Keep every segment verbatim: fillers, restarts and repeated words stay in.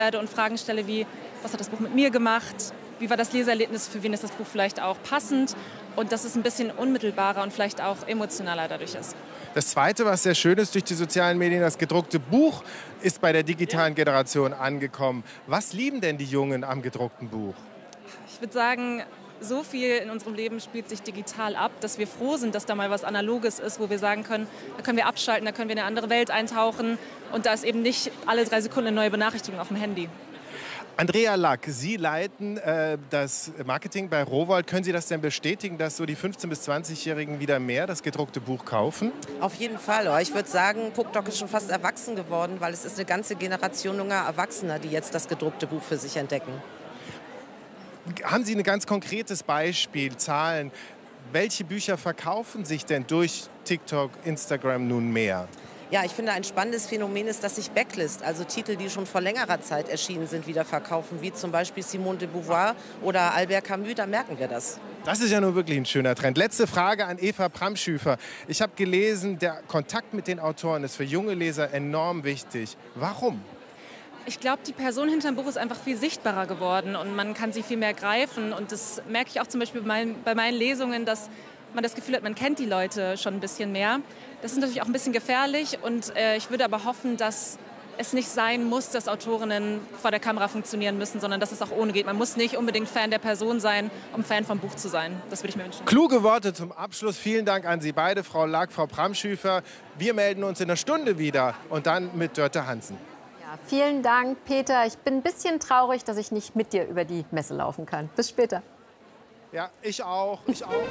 werde und Fragen stelle wie, was hat das Buch mit mir gemacht? Wie war das Leserlebnis? Für wen ist das Buch vielleicht auch passend? Und dass es ein bisschen unmittelbarer und vielleicht auch emotionaler dadurch ist. Das Zweite, was sehr schön ist durch die sozialen Medien, das gedruckte Buch ist bei der digitalen Generation angekommen. Was lieben denn die Jungen am gedruckten Buch? Ich würde sagen, so viel in unserem Leben spielt sich digital ab, dass wir froh sind, dass da mal was Analoges ist, wo wir sagen können, da können wir abschalten, da können wir in eine andere Welt eintauchen und da ist eben nicht alle drei Sekunden eine neue Benachrichtigung auf dem Handy. Andrea Lack, Sie leiten äh, das Marketing bei Rowohlt. Können Sie das denn bestätigen, dass so die fünfzehn- bis zwanzigjährigen wieder mehr das gedruckte Buch kaufen? Auf jeden Fall. Ich würde sagen, Puckdock ist schon fast erwachsen geworden, weil es ist eine ganze Generation junger Erwachsener, die jetzt das gedruckte Buch für sich entdecken. Haben Sie ein ganz konkretes Beispiel, Zahlen? Welche Bücher verkaufen sich denn durch TikTok, Instagram nun mehr? Ja, ich finde, ein spannendes Phänomen ist, dass sich Backlist, also Titel, die schon vor längerer Zeit erschienen sind, wieder verkaufen, wie zum Beispiel Simone de Beauvoir oder Albert Camus, da merken wir das. Das ist ja nun wirklich ein schöner Trend. Letzte Frage an Eva Pramschüfer. Ich habe gelesen, der Kontakt mit den Autoren ist für junge Leser enorm wichtig. Warum? Ich glaube, die Person hinterm Buch ist einfach viel sichtbarer geworden und man kann sie viel mehr greifen. Und das merke ich auch zum Beispiel bei meinen, bei meinen Lesungen, dass man das Gefühl hat, man kennt die Leute schon ein bisschen mehr. Das ist natürlich auch ein bisschen gefährlich und äh, ich würde aber hoffen, dass es nicht sein muss, dass Autorinnen vor der Kamera funktionieren müssen, sondern dass es auch ohne geht. Man muss nicht unbedingt Fan der Person sein, um Fan vom Buch zu sein. Das würde ich mir wünschen. Kluge Worte zum Abschluss. Vielen Dank an Sie beide, Frau Lack, Frau Pramschüfer. Wir melden uns in einer Stunde wieder und dann mit Dörte Hansen. Ja, vielen Dank, Peter. Ich bin ein bisschen traurig, dass ich nicht mit dir über die Messe laufen kann. Bis später. Ja, ich auch. Ich auch.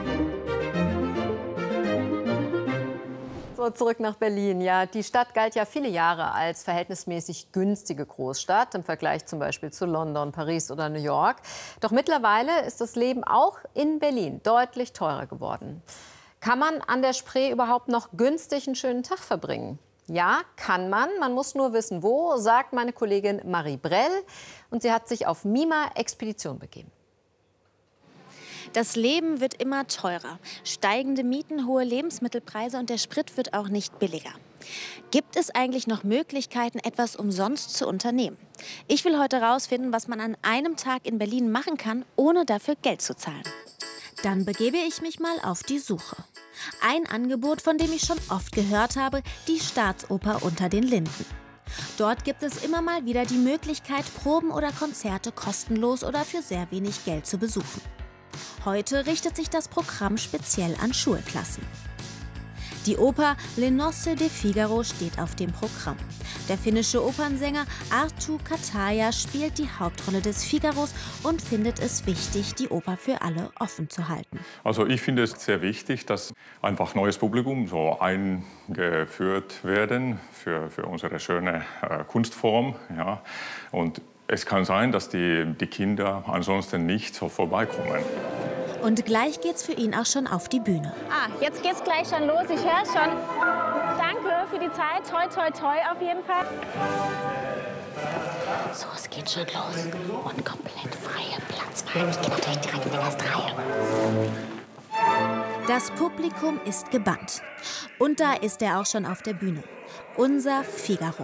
So, zurück nach Berlin. Ja, die Stadt galt ja viele Jahre als verhältnismäßig günstige Großstadt im Vergleich zum Beispiel zu London, Paris oder New York. Doch mittlerweile ist das Leben auch in Berlin deutlich teurer geworden. Kann man an der Spree überhaupt noch günstig einen schönen Tag verbringen? Ja, kann man. Man muss nur wissen, wo, sagt meine Kollegin Marie Brell. Und sie hat sich auf Mima-Expedition begeben. Das Leben wird immer teurer. Steigende Mieten, hohe Lebensmittelpreise und der Sprit wird auch nicht billiger. Gibt es eigentlich noch Möglichkeiten, etwas umsonst zu unternehmen? Ich will heute herausfinden, was man an einem Tag in Berlin machen kann, ohne dafür Geld zu zahlen. Dann begebe ich mich mal auf die Suche. Ein Angebot, von dem ich schon oft gehört habe, die Staatsoper unter den Linden. Dort gibt es immer mal wieder die Möglichkeit, Proben oder Konzerte kostenlos oder für sehr wenig Geld zu besuchen. Heute richtet sich das Programm speziell an Schulklassen. Die Oper Les Nozze de Figaro steht auf dem Programm. Der finnische Opernsänger Arttu Kataja spielt die Hauptrolle des Figaros und findet es wichtig, die Oper für alle offen zu halten. Also ich finde es sehr wichtig, dass einfach neues Publikum so eingeführt werden für, für unsere schöne äh, Kunstform. Ja. Und es kann sein, dass die, die Kinder ansonsten nicht so vorbeikommen. Und gleich geht's für ihn auch schon auf die Bühne. Ah, jetzt geht's gleich schon los. Ich höre schon. Danke für die Zeit. Toi, toi, toi auf jeden Fall. So, es geht schon los. Und komplett freie Platzwahl. Ich gehe natürlich direkt in die erste Reihe. Das Publikum ist gebannt. Und da ist er auch schon auf der Bühne. Unser Figaro.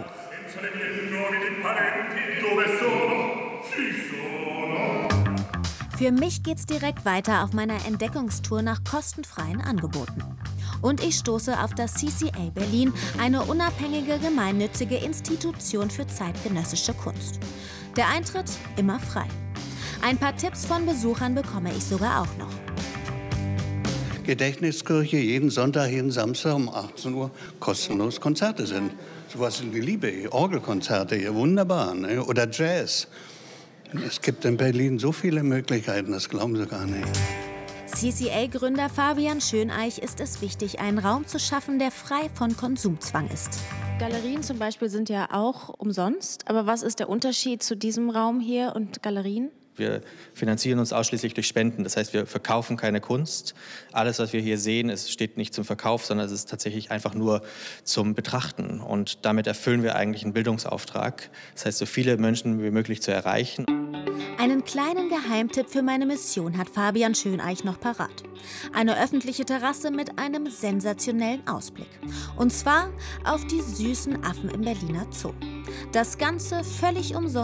Für mich geht's direkt weiter auf meiner Entdeckungstour nach kostenfreien Angeboten. Und ich stoße auf das C C A Berlin, eine unabhängige gemeinnützige Institution für zeitgenössische Kunst. Der Eintritt immer frei. Ein paar Tipps von Besuchern bekomme ich sogar auch noch. Gedächtniskirche, jeden Sonntag, jeden Samstag um achtzehn Uhr kostenlos Konzerte sind. Sowas in die Liebe, Orgelkonzerte hier, wunderbar, ne? Oder Jazz. Es gibt in Berlin so viele Möglichkeiten, das glauben Sie gar nicht. C C A-Gründer Fabian Schöneich ist es wichtig, einen Raum zu schaffen, der frei von Konsumzwang ist. Galerien zum Beispiel sind ja auch umsonst. Aber was ist der Unterschied zu diesem Raum hier und Galerien? Wir finanzieren uns ausschließlich durch Spenden. Das heißt, wir verkaufen keine Kunst. Alles, was wir hier sehen, es steht nicht zum Verkauf, sondern es ist tatsächlich einfach nur zum Betrachten. Und damit erfüllen wir eigentlich einen Bildungsauftrag. Das heißt, so viele Menschen wie möglich zu erreichen. Einen kleinen Geheimtipp für meine Mission hat Fabian Schöneich noch parat. Eine öffentliche Terrasse mit einem sensationellen Ausblick. Und zwar auf die süßen Affen im Berliner Zoo. Das Ganze völlig umsonst